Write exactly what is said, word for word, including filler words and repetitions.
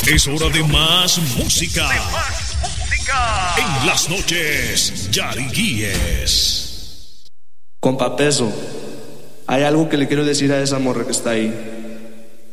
Es hora de más música. De más música. En las noches, Yariguíes. Compa Peso, hay algo que le quiero decir a esa morra que está ahí.